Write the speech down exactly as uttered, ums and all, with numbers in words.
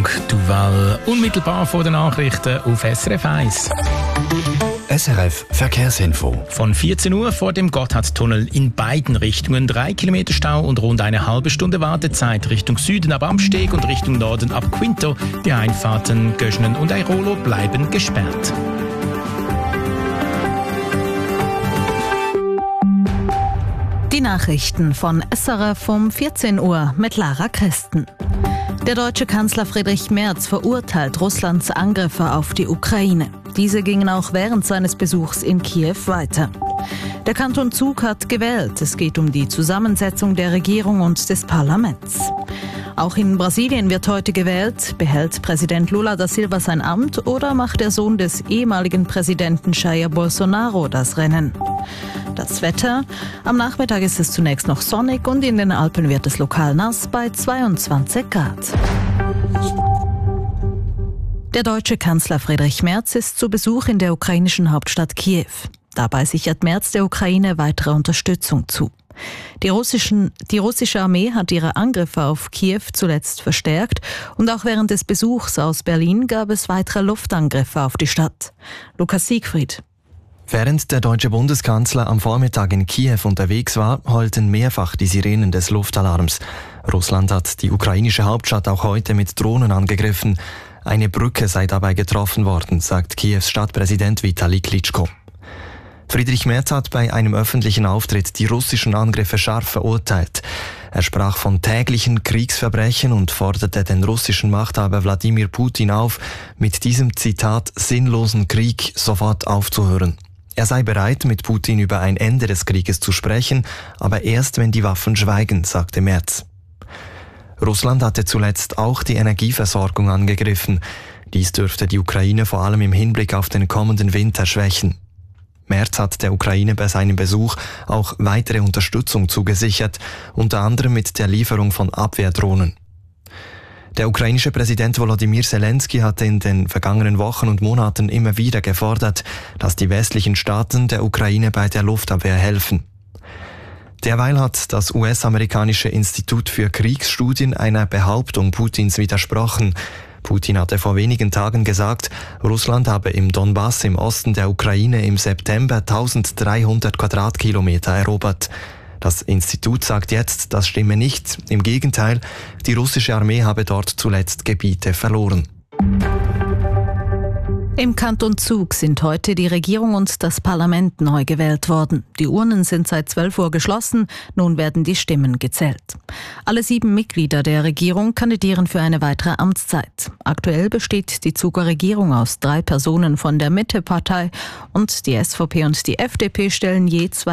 Frank Duval. Unmittelbar vor den Nachrichten auf S R F eins. S R F Verkehrsinfo. Von vierzehn Uhr vor dem Gotthardtunnel in beiden Richtungen drei Kilometer Stau und rund eine halbe Stunde Wartezeit Richtung Süden ab Amsteg und Richtung Norden ab Quinto. Die Einfahrten Göschnen und Airolo bleiben gesperrt. Die Nachrichten von S R F um vierzehn Uhr mit Lara Christen. Der deutsche Kanzler Friedrich Merz verurteilt Russlands Angriffe auf die Ukraine. Diese gingen auch während seines Besuchs in Kiew weiter. Der Kanton Zug hat gewählt. Es geht um die Zusammensetzung der Regierung und des Parlaments. Auch in Brasilien wird heute gewählt. Behält Präsident Lula da Silva sein Amt oder macht der Sohn des ehemaligen Präsidenten Jair Bolsonaro das Rennen? Das Wetter. Am Nachmittag ist es zunächst noch sonnig und in den Alpen wird es lokal nass bei zweiundzwanzig Grad. Der deutsche Kanzler Friedrich Merz ist zu Besuch in der ukrainischen Hauptstadt Kiew. Dabei sichert Merz der Ukraine weitere Unterstützung zu. Die, russischen, die russische Armee hat ihre Angriffe auf Kiew zuletzt verstärkt und auch während des Besuchs aus Berlin gab es weitere Luftangriffe auf die Stadt. Lukas Siegfried. Während der deutsche Bundeskanzler am Vormittag in Kiew unterwegs war, heulten mehrfach die Sirenen des Luftalarms. Russland hat die ukrainische Hauptstadt auch heute mit Drohnen angegriffen. Eine Brücke sei dabei getroffen worden, sagt Kiews Stadtpräsident Vitali Klitschko. Friedrich Merz hat bei einem öffentlichen Auftritt die russischen Angriffe scharf verurteilt. Er sprach von täglichen Kriegsverbrechen und forderte den russischen Machthaber Wladimir Putin auf, mit diesem Zitat sinnlosen Krieg sofort aufzuhören. Er sei bereit, mit Putin über ein Ende des Krieges zu sprechen, aber erst, wenn die Waffen schweigen, sagte Merz. Russland hatte zuletzt auch die Energieversorgung angegriffen. Dies dürfte die Ukraine vor allem im Hinblick auf den kommenden Winter schwächen. Merz hat der Ukraine bei seinem Besuch auch weitere Unterstützung zugesichert, unter anderem mit der Lieferung von Abwehrdrohnen. Der ukrainische Präsident Volodymyr Zelensky hatte in den vergangenen Wochen und Monaten immer wieder gefordert, dass die westlichen Staaten der Ukraine bei der Luftabwehr helfen. Derweil hat das U S-amerikanische Institut für Kriegsstudien einer Behauptung Putins widersprochen. Putin hatte vor wenigen Tagen gesagt, Russland habe im Donbass im Osten der Ukraine im September eintausenddreihundert Quadratkilometer erobert. Das Institut sagt jetzt, das stimme nicht. Im Gegenteil, die russische Armee habe dort zuletzt Gebiete verloren. Im Kanton Zug sind heute die Regierung und das Parlament neu gewählt worden. Die Urnen sind seit zwölf Uhr geschlossen, nun werden die Stimmen gezählt. Alle sieben Mitglieder der Regierung kandidieren für eine weitere Amtszeit. Aktuell besteht die Zuger Regierung aus drei Personen von der Mitte-Partei und die S V P und die F D P stellen je zwei